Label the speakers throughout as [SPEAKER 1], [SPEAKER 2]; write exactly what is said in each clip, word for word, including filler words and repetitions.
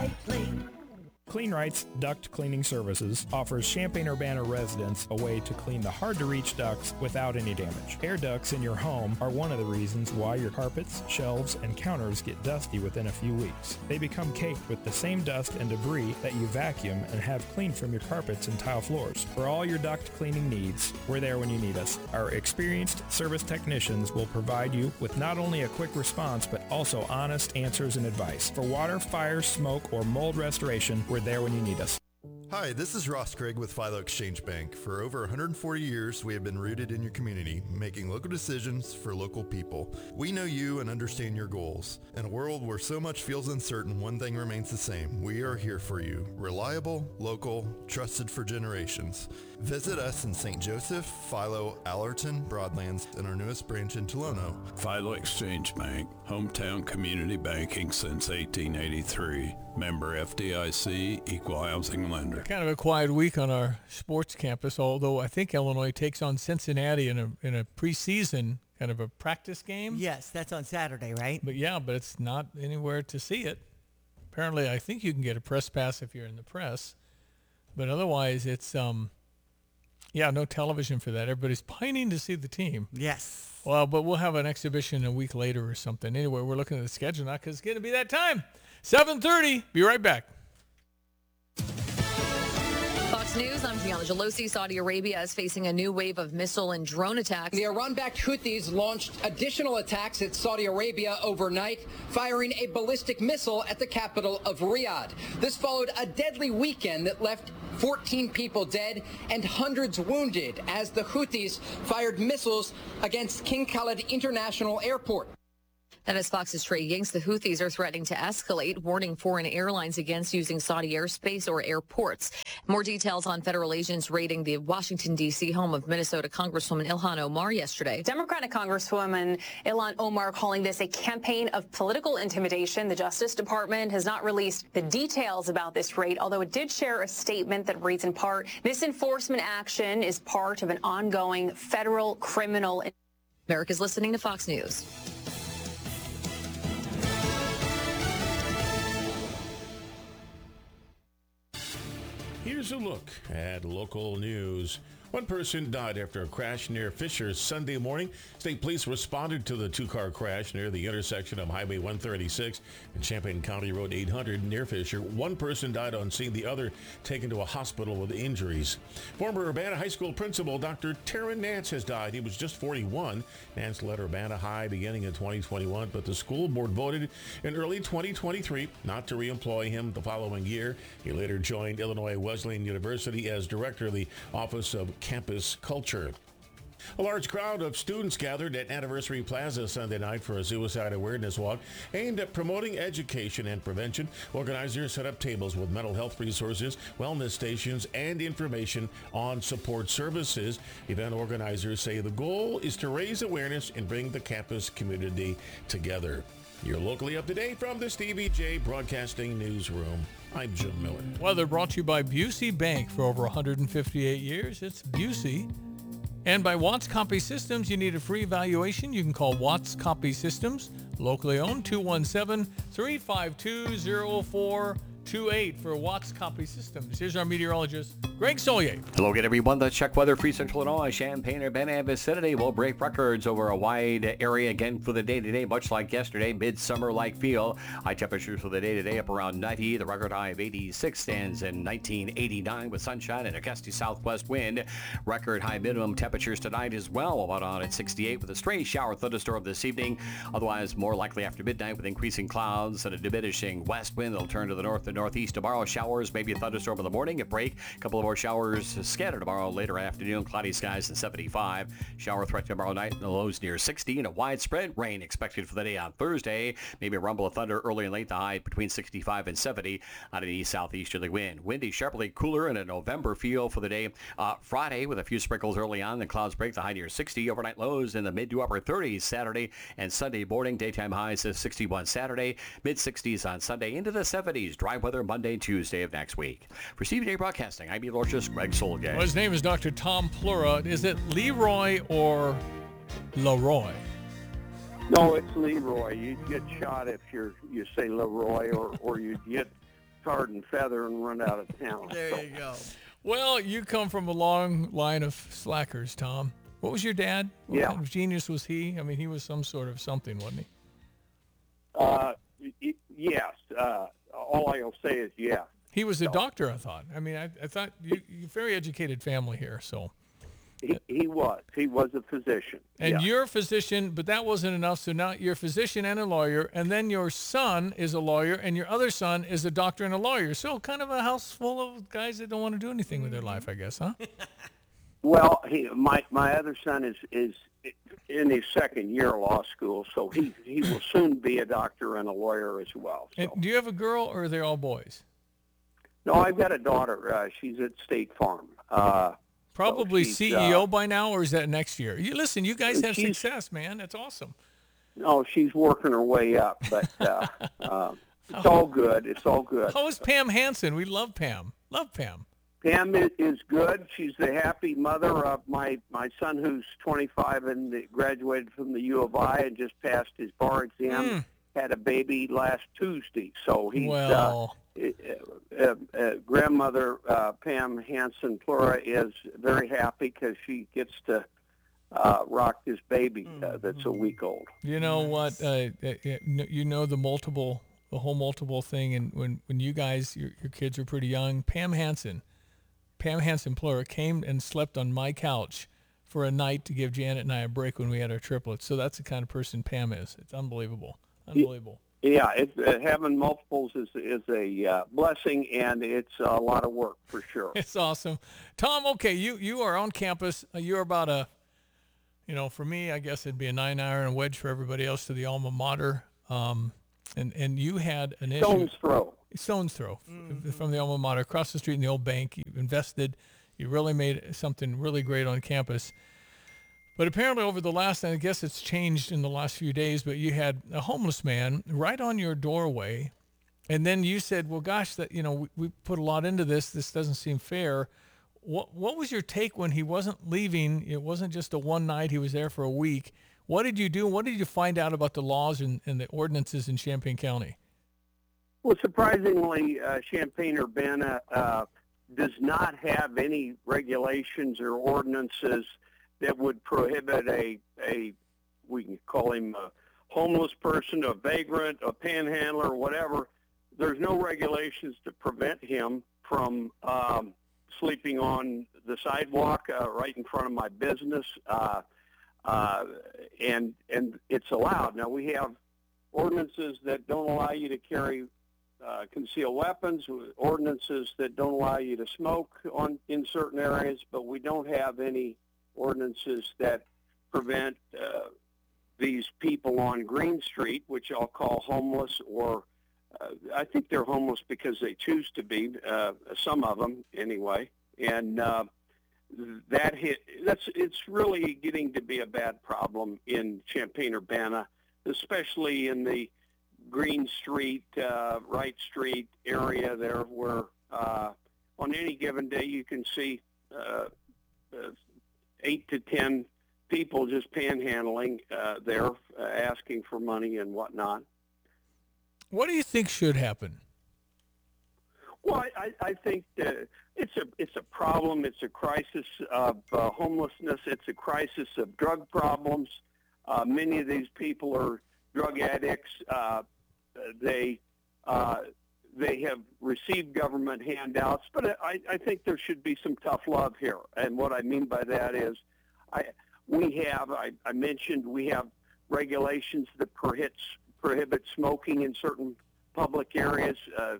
[SPEAKER 1] stay clean.
[SPEAKER 2] CleanRight's Duct Cleaning Services offers Champaign-Urbana residents a way to clean the hard-to-reach ducts without any damage. Air ducts in your home are one of the reasons why your carpets, shelves, and counters get dusty within a few weeks. They become caked with the same dust and debris that you vacuum and have cleaned from your carpets and tile floors. For all your duct cleaning needs, we're there when you need us. Our experienced service technicians will provide you with not only a quick response, but also honest answers and advice. For water, fire, smoke, or mold restoration, we're there when you need us.
[SPEAKER 3] Hi, this is Ross Craig with Philo Exchange Bank. For over one hundred forty years, we have been rooted in your community, making local decisions for local people. We know you and understand your goals. In a world where so much feels uncertain, one thing remains the same. We are here for you. Reliable, local, trusted for generations. Visit us in Saint Joseph, Philo, Allerton, Broadlands, and our newest branch in Tolono.
[SPEAKER 4] Philo Exchange Bank, hometown community banking since eighteen eighty-three. Member F D I C, equal housing lender.
[SPEAKER 5] Kind of a quiet week on our sports campus, although I think Illinois takes on Cincinnati in a in a preseason kind of a practice game.
[SPEAKER 1] Yes, that's on Saturday, right?
[SPEAKER 5] But yeah, but it's not anywhere to see it. Apparently, I think you can get a press pass if you're in the press, but otherwise it's um, yeah, no television for that. Everybody's pining to see the team.
[SPEAKER 1] Yes.
[SPEAKER 5] Well, but we'll have an exhibition a week later or something. Anyway, we're looking at the schedule now because it's going to be that time. seven thirty. Be right back.
[SPEAKER 6] Fox News, I'm Gianna Gelosi. Saudi Arabia is facing a new wave of missile and drone attacks.
[SPEAKER 7] The Iran-backed Houthis launched additional attacks at Saudi Arabia overnight, firing a ballistic missile at the capital of Riyadh. This followed a deadly weekend that left fourteen people dead and hundreds wounded as the Houthis fired missiles against King Khalid International Airport.
[SPEAKER 6] That is Fox's Trey Yanks. The Houthis are threatening to escalate, warning foreign airlines against using Saudi airspace or airports. More details on federal agents raiding the Washington, D C home of Minnesota Congresswoman Ilhan Omar yesterday.
[SPEAKER 8] Democratic Congresswoman Ilhan Omar calling this a campaign of political intimidation. The Justice Department has not released the details about this raid, although it did share a statement that reads in part, this enforcement action is part of an ongoing federal criminal.
[SPEAKER 6] America's listening to Fox News.
[SPEAKER 9] Here's a look at local news. One person died after a crash near Fisher Sunday morning. State police responded to the two-car crash near the intersection of Highway one thirty-six and Champaign County Road eight hundred near Fisher. One person died on scene, the other taken to a hospital with injuries. Former Urbana High School principal Doctor Taryn Nance has died. He was just forty-one. Nance led Urbana High beginning in twenty twenty-one, but the school board voted in early twenty twenty-three not to reemploy him the following year. He later joined Illinois Wesleyan University as director of the Office of Campus Culture. A large crowd of students gathered at Anniversary Plaza Sunday night for a suicide awareness walk aimed at promoting education and prevention. Organizers set up tables with mental health resources, wellness stations, and information on support services. Event organizers say the goal is to raise awareness and bring the campus community together. You're locally up to date from the Stevie J Broadcasting Newsroom. I'm Jim Miller.
[SPEAKER 5] Weather brought to you by Busey Bank for over one hundred fifty-eight years. It's Busey. And by Watts Copy Systems, you need a free evaluation. You can call Watts Copy Systems, locally owned, two one seven, three five two, zero four two eight for Watts Copy Systems. Here's our meteorologist, Greg Solier.
[SPEAKER 10] Hello again, everyone. The check weather for Central Illinois, Champaign, Urbana vicinity will break records over a wide area again for the day today, much like yesterday, midsummer-like feel. High temperatures for the day today up around ninety. The record high of eighty-six stands in nineteen eighty-nine with sunshine and a gusty southwest wind. Record high minimum temperatures tonight as well, about on at sixty-eight with a stray shower thunderstorm this evening. Otherwise, more likely after midnight with increasing clouds and a diminishing west wind. They'll turn to the north and northeast tomorrow. Showers, maybe a thunderstorm in the morning, a break. A couple of more showers scattered tomorrow later afternoon. Cloudy skies at seventy-five. Shower threat tomorrow night in the lows near sixty. And a widespread rain expected for the day on Thursday. Maybe a rumble of thunder early and late. The high between sixty-five and seventy on an east-southeasterly wind. Windy, sharply cooler, and a November feel for the day. Uh, Friday with a few sprinkles early on. The clouds break. The high near sixty. Overnight lows in the mid to upper thirties Saturday and Sunday morning. Daytime highs of sixty-one Saturday. Mid sixties on Sunday. Into the seventies. Dry weather Monday, Tuesday of next week. For Stevie J Broadcasting, I'm meteorologist Greg Solgay.
[SPEAKER 5] Well, his name is Doctor Tom Plura. Is it Leroy or Leroy?
[SPEAKER 11] No, it's Leroy. You get shot if you're you say Leroy, or, or you get
[SPEAKER 1] tarred and feather and run out of town.
[SPEAKER 11] There
[SPEAKER 1] so.
[SPEAKER 11] you go.
[SPEAKER 5] Well, you come from a long line of slackers, Tom. What was your dad? What
[SPEAKER 1] Yeah.
[SPEAKER 5] kind of genius was he? I mean, he was some sort of something, wasn't he?
[SPEAKER 1] Uh, y- yes. Uh, all I'll say is yes.
[SPEAKER 5] He was a doctor, I thought. I mean, I, I thought you, you very educated family here, so.
[SPEAKER 1] He, he was. He was a physician.
[SPEAKER 5] And
[SPEAKER 1] yeah.
[SPEAKER 5] you're a physician, but that wasn't enough. So now you're a physician and a lawyer, and then your son is a lawyer, and your other son is a doctor and a lawyer. So kind of a house full of guys that don't want to do anything with their life, I guess, huh?
[SPEAKER 1] Well, he, my my other son is is in his second year of law school, so he he will soon be a doctor and a lawyer as well. So.
[SPEAKER 5] And do you have a girl, or are they all boys?
[SPEAKER 1] No, I've got a daughter. Uh, she's at State Farm. Uh,
[SPEAKER 5] Probably
[SPEAKER 1] so
[SPEAKER 5] C E O
[SPEAKER 1] uh,
[SPEAKER 5] by now, or is that next year? You listen, you guys have
[SPEAKER 1] she's-
[SPEAKER 5] success, man. That's awesome.
[SPEAKER 1] No, she's working her way up, but uh, uh, it's all good. It's all good.
[SPEAKER 5] How is Pam Hansen? We love Pam. Love Pam.
[SPEAKER 1] Pam is, is good. She's the happy mother of my, my son, who's twenty-five and graduated from the U of I and just passed his bar exam.
[SPEAKER 5] Mm.
[SPEAKER 1] Had a baby last Tuesday, so he's
[SPEAKER 5] Well.
[SPEAKER 1] uh, uh, uh, grandmother uh, Pam Hansen Plura is very happy because she gets to uh, rock this baby uh, that's a week old.
[SPEAKER 5] You know what? Uh, uh, you know the multiple, the whole multiple thing. And when, when you guys, your, your kids were pretty young, Pam Hansen, Pam Hansen Plura came and slept on my couch for a night to give Janet and I a break when we had our triplets. So that's the kind of person Pam is. It's unbelievable. Unbelievable.
[SPEAKER 1] Yeah, it's, uh, having multiples is is a uh, blessing, and it's a lot of work for sure.
[SPEAKER 5] It's awesome. Tom, okay, you, you are on campus. Uh, you're about a, you know, for me, I guess it'd be a nine iron and wedge for everybody else to the alma mater. Um, and, and you had an issue.
[SPEAKER 1] Stone's throw.
[SPEAKER 5] Stone's throw mm-hmm. from the alma mater across the street in the old bank. You invested. You really made something really great on campus. But apparently over the last, and I guess it's changed in the last few days, but you had a homeless man right on your doorway. And then you said, well, gosh, that, you know, we, we put a lot into this. This doesn't seem fair. What what was your take when he wasn't leaving? It wasn't just a one night. He was there for a week. What did you do? What did you find out about the laws and, and the ordinances in Champaign County?
[SPEAKER 1] Well, surprisingly, uh, Champaign-Urbana uh, does not have any regulations or ordinances that would prohibit a, a we can call him a homeless person, a vagrant, a panhandler, whatever. There's no regulations to prevent him from um, sleeping on the sidewalk uh, right in front of my business, uh, uh, and and it's allowed. Now, we have ordinances that don't allow you to carry uh, concealed weapons, ordinances that don't allow you to smoke on in certain areas, but we don't have any ordinances that prevent uh, these people on Green Street, which I'll call homeless, or uh, I think they're homeless because they choose to be, uh, some of them anyway, and uh, that hit, that's, it's really getting to be a bad problem in Champaign-Urbana, especially in the Green Street, uh, Wright Street area there, where uh, on any given day you can see uh, uh, eight to ten people just panhandling uh, there, uh, asking for money and whatnot.
[SPEAKER 5] What do you think should happen?
[SPEAKER 1] Well, I, I think that it's a it's a problem. It's a crisis of uh, homelessness. It's a crisis of drug problems. Uh, many of these people are drug addicts. Uh, they uh, they have received government handouts, but I, I think there should be some tough love here. And what I mean by that is, I we have I, I mentioned we have regulations that prohibits prohibit smoking in certain public areas. Uh,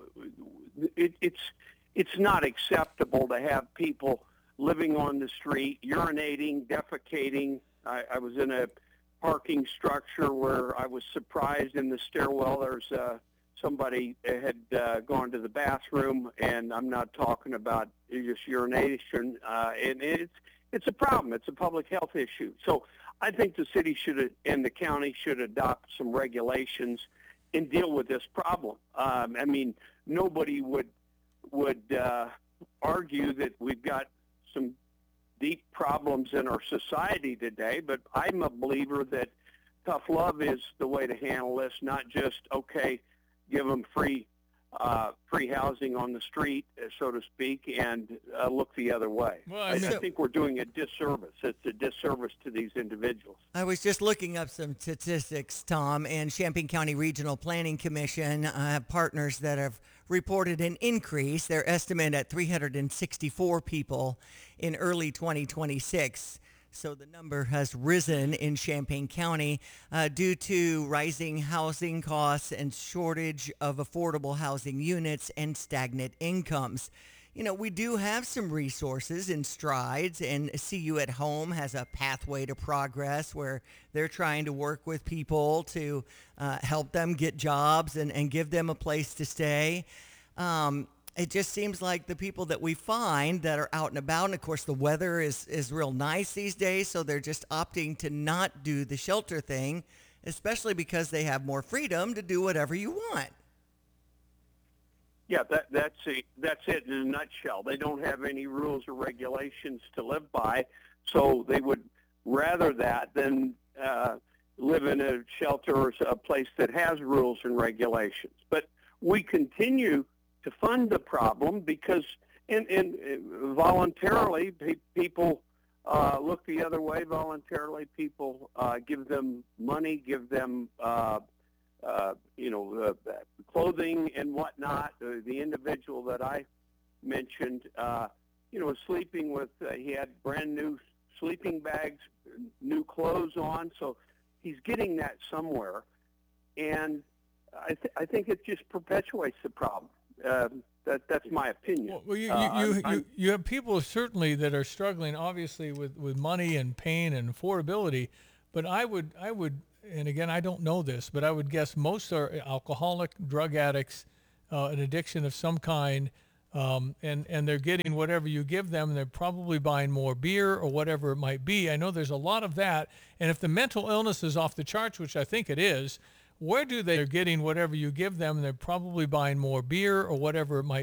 [SPEAKER 1] it, it's it's not acceptable to have people living on the street, urinating, defecating. I, I was in a parking structure where I was surprised in the stairwell. There's uh, somebody had uh, gone to the bathroom, and I'm not talking about just urination. Uh, and it's it's a problem. It's a public health issue. So I think the city should and the county should adopt some regulations and deal with this problem. Um, I mean, nobody would would uh, argue that we've got some deep problems in our society today, but I'm a believer that tough love is the way to handle this, not just, okay, give them free uh, free housing on the street, uh, so to speak, and uh, look the other way.
[SPEAKER 5] Well, I
[SPEAKER 1] I,
[SPEAKER 5] mean-
[SPEAKER 1] I think we're doing a disservice. It's a disservice to these individuals.
[SPEAKER 11] I was just looking up some statistics, Tom, and Champaign County Regional Planning Commission uh, have partners that have reported an increase. Their estimate at three hundred sixty-four people in early twenty twenty-six. So the number has risen in Champaign County uh, due to rising housing costs and shortage of affordable housing units and stagnant incomes. You know, we do have some resources in Strides, and See You at Home has a pathway to progress where they're trying to work with people to uh, help them get jobs and, and give them a place to stay. Um, it just seems like the people that we find that are out and about, and of course the weather is, is real nice these days, so they're just opting to not do the shelter thing, especially because they have more freedom to do whatever you want.
[SPEAKER 1] Yeah, that, that's a, that's it in a nutshell. They don't have any rules or regulations to live by, so they would rather that than uh, live in a shelter or a place that has rules and regulations. But we continue to fund the problem because and, and uh, voluntarily pe- people uh, look the other way. Voluntarily people uh, give them money, give them uh, uh, you know uh, clothing and whatnot. Uh, the individual that I mentioned, uh, you know, was sleeping with uh, he had brand new sleeping bags, new clothes on, so he's getting that somewhere, and I, th- I think it just perpetuates the problem. Uh, that that's my opinion.
[SPEAKER 5] Well, you, you,
[SPEAKER 1] Uh,
[SPEAKER 5] you,
[SPEAKER 1] I'm-
[SPEAKER 5] you, you have people certainly that are struggling, obviously, with, with money and pain and affordability. But I would, I would, and again, I don't know this, but I would guess most are alcoholic, drug addicts, uh, an addiction of some kind, um, and, and they're getting whatever you give them, and they're probably buying more beer or whatever it might be. I know there's a lot of that. And if the mental illness is off the charts, which I think it is, where do they, they're getting whatever you give them, and they're probably buying more beer or whatever it might